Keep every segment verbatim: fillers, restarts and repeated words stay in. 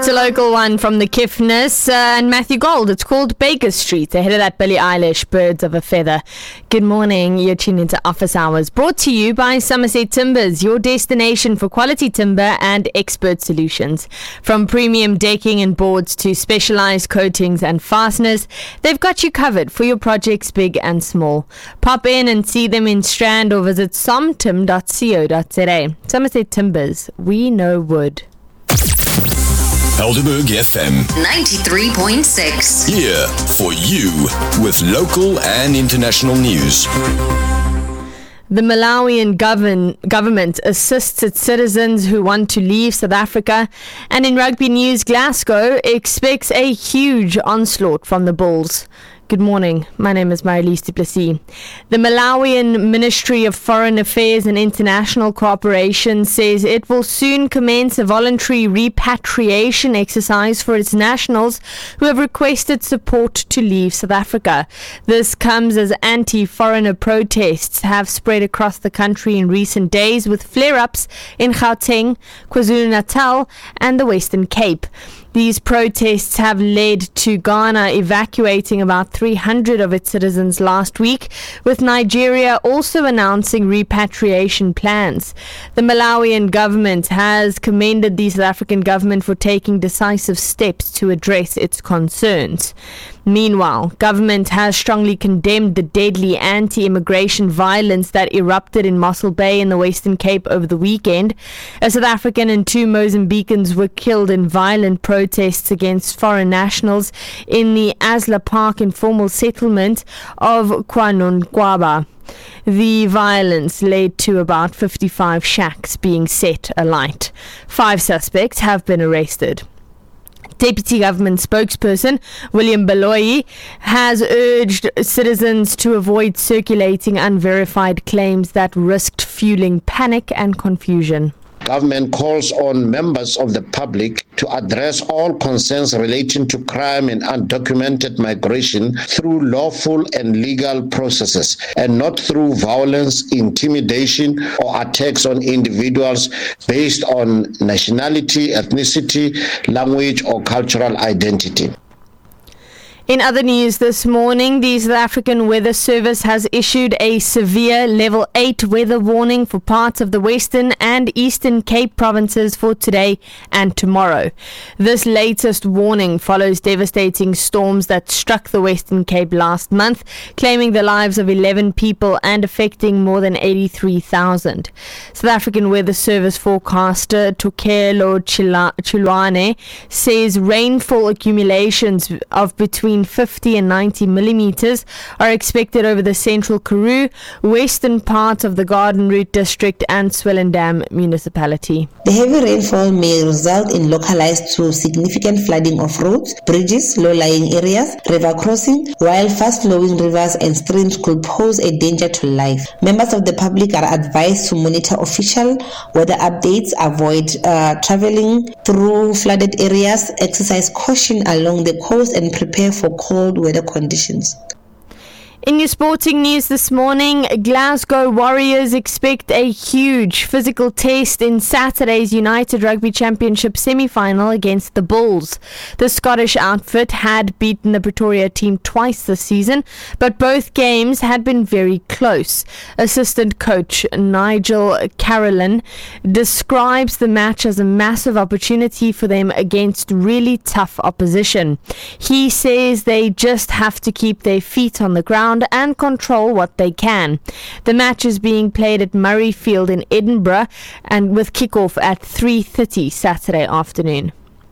It's a local one from the Kiffness uh, and Matthew Gold. It's called Baker Street, ahead of that Billie Eilish, Birds of a Feather. Good morning. You're tuned into Office Hours, brought to you by Somerset Timbers, your destination for quality timber and expert solutions. From premium decking and boards to specialized coatings and fasteners, they've got you covered for your projects big and small. Pop in and see them in Strand or visit somtim dot co dot za. Somerset Timbers, we know wood. Helderberg F M ninety-three point six. Here for you with local and international news. The Malawian govern, government assists its citizens who want to leave South Africa. And in rugby news, Glasgow expects a huge onslaught from the Bulls. Good morning. My name is Marilise du Plessis. The Malawian Ministry of Foreign Affairs and International Cooperation says it will soon commence a voluntary repatriation exercise for its nationals who have requested support to leave South Africa. This comes as anti-foreigner protests have spread across the country in recent days, with flare-ups in Gauteng, KwaZulu-Natal and the Western Cape. These protests have led to Ghana evacuating about three hundred of its citizens last week, with Nigeria also announcing repatriation plans. The Malawian government has commended the South African government for taking decisive steps to address its concerns. Meanwhile, government has strongly condemned the deadly anti-immigration violence that erupted in Mossel Bay in the Western Cape over the weekend. A South African and two Mozambicans were killed in violent protests against foreign nationals in the Asla Park informal settlement of Kwanonkwaba. The violence led to about fifty-five shacks being set alight. Five suspects have been arrested. Deputy Government spokesperson William Baloyi has urged citizens to avoid circulating unverified claims that risked fueling panic and confusion. Government calls on members of the public to address all concerns relating to crime and undocumented migration through lawful and legal processes, and not through violence, intimidation, or attacks on individuals based on nationality, ethnicity, language, or cultural identity. In other news this morning, the South African Weather Service has issued a severe level eight weather warning for parts of the Western and Eastern Cape provinces for today and tomorrow. This latest warning follows devastating storms that struck the Western Cape last month, claiming the lives of eleven people and affecting more than eighty-three thousand. South African Weather Service forecaster Tokelo Chilwane says rainfall accumulations of between fifty and ninety millimeters are expected over the central Karoo, western part of the Garden Route district and Swellendam municipality. The heavy rainfall may result in localized to significant flooding of roads, bridges, low-lying areas, river crossing, while fast-flowing rivers and streams could pose a danger to life. Members of the public are advised to monitor official weather updates, avoid uh, traveling through flooded areas, exercise caution along the coast and prepare for cold weather conditions. In your sporting news this morning, Glasgow Warriors expect a huge physical test in Saturday's United Rugby Championship semi-final against the Bulls. The Scottish outfit had beaten the Pretoria team twice this season, but both games had been very close. Assistant coach Nigel Carolyn describes the match as a massive opportunity for them against really tough opposition. He says they just have to keep their feet on the ground and control what they can. The match is being played at Murrayfield in Edinburgh and with kickoff at three thirty Saturday afternoon.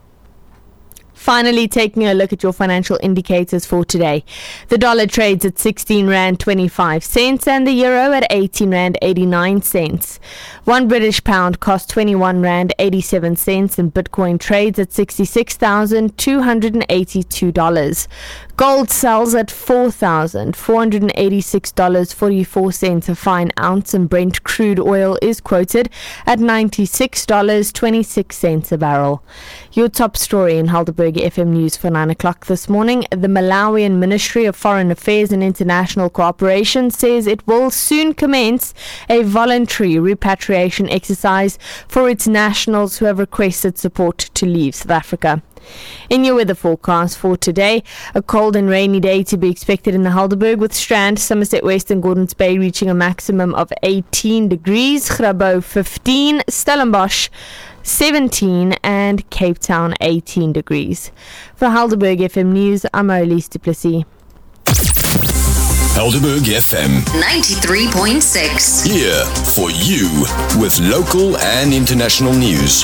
Finally, taking a look at your financial indicators for today. The dollar trades at sixteen rand twenty-five cents and the euro at eighteen rand eighty-nine cents. One British pound costs twenty-one rand eighty-seven cents and Bitcoin trades at sixty-six thousand two hundred eighty-two dollars. Gold sells at four thousand four hundred eighty-six dollars and forty-four cents a fine ounce, and Brent crude oil is quoted at ninety-six dollars and twenty-six cents a barrel. Your top story in Helderberg Helderberg F M News for nine o'clock this morning. The Malawian Ministry of Foreign Affairs and International Cooperation says it will soon commence a voluntary repatriation exercise for its nationals who have requested support to leave South Africa. In your weather forecast for today, a cold and rainy day to be expected in the Helderberg, with Strand, Somerset West and Gordons Bay reaching a maximum of eighteen degrees, Grabo fifteen, Stellenbosch seventeen and Cape Town eighteen degrees. For Helderberg F M News, I'm Marlies du Plessis. Helderberg F M ninety-three point six. Here for you with local and international news.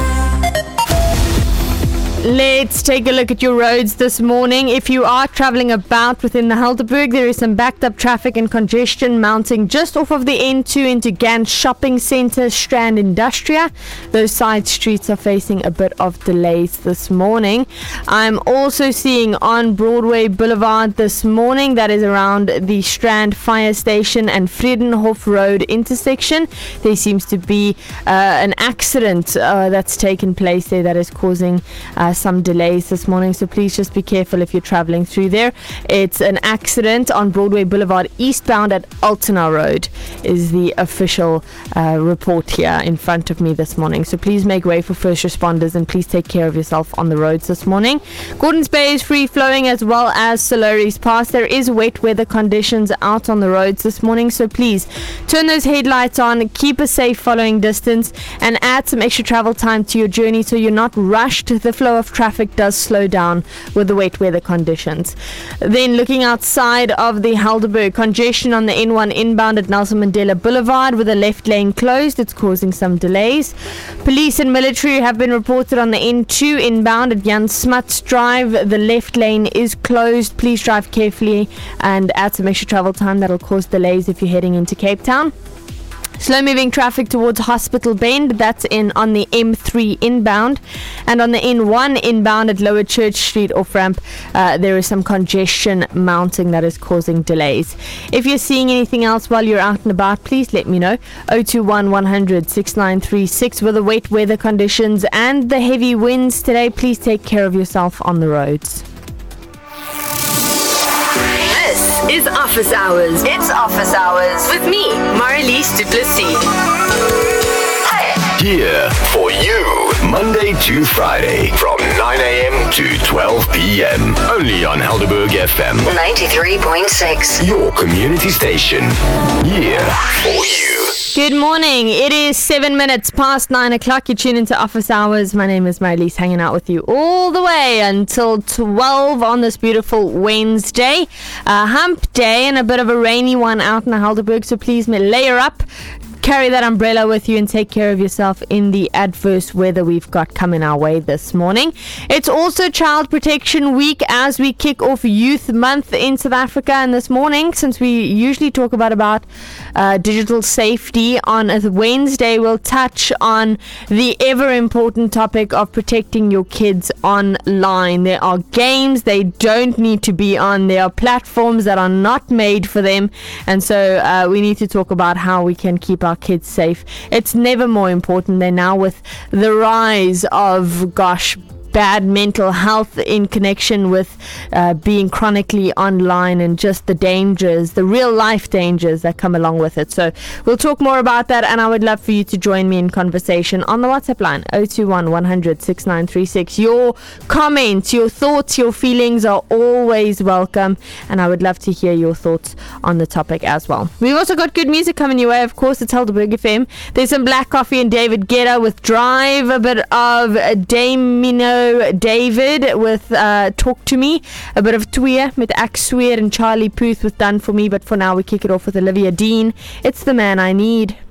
Let's take a look at your roads this morning. If you are travelling about within the Helderberg, there is some backed up traffic and congestion mounting just off of the N two into Gant Shopping Centre, Strand Industria. Those side streets are facing a bit of delays this morning. I'm also seeing on Broadway Boulevard this morning, that is around the Strand Fire Station and Vredenhof Road intersection. There seems to be uh, an accident uh, that's taken place there that is causing uh, some delays this morning, so please just be careful if you're traveling through there. It's an accident on Broadway Boulevard eastbound at Altona Road is the official uh, report here in front of me this morning, so please make way for first responders and please take care of yourself on the roads this morning. Gordons Bay is free flowing as well as Solaris Pass. There is wet weather conditions out on the roads this morning, so please turn those headlights on, keep a safe following distance and add some extra travel time to your journey so you're not rushed. The flow of traffic does slow down with the wet weather conditions. Then looking outside of the Helderberg, congestion on the N one inbound at Nelson Mandela Boulevard with the left lane closed. It's causing some delays. Police and military have been reported on the N two inbound at Jan Smuts Drive. The left lane is closed. Please drive carefully and add some extra travel time. That'll cause delays if you're heading into Cape Town. Slow moving traffic towards Hospital Bend, that's in on the M three inbound, and on the N one inbound at Lower Church Street off ramp, uh, there is some congestion mounting that is causing delays. If you're seeing anything else while you're out and about, please let me know. zero two one one hundred six nine three six. With the wet weather conditions and the heavy winds today, please take care of yourself on the roads. This is Office Hours. It's Office Hours with me, Marlies du Plessis. Here for you, Monday to Friday from nine a.m. to twelve p.m. Only on Helderberg F M ninety-three point six. Your community station. Here for you. Good morning. It is seven minutes past nine o'clock. You tune into Office Hours. My name is Marlies, hanging out with you all the way until twelve on this beautiful Wednesday. Uh, hump day and a bit of a rainy one out in the Helderberg, so please layer up. Carry that umbrella with you and take care of yourself in the adverse weather we've got coming our way this morning. It's also Child Protection Week as we kick off Youth Month in South Africa. And this morning, since we usually talk about, about uh, digital safety on a Wednesday, we'll touch on the ever important topic of protecting your kids online. There are games they don't need to be on. There are platforms that are not made for them. And so uh, we need to talk about how we can keep our kids safe. It's never more important than now with the rise of, gosh, bad mental health in connection with uh, being chronically online and just the dangers, the real life dangers that come along with it. So we'll talk more about that, and I would love for you to join me in conversation on the WhatsApp line zero two one one hundred six nine three six. Your comments, your thoughts, your feelings are always welcome, and I would love to hear your thoughts on the topic as well. We've also got good music coming your way. Of course, it's Helderberg F M. There's some Black Coffee and David Guetta with Drive, a bit of Damino David with uh, Talk to Me, a bit of Twee with Axweer and Charlie Puth with Done For Me, but for now we kick it off with Olivia Dean. It's The Man I Need.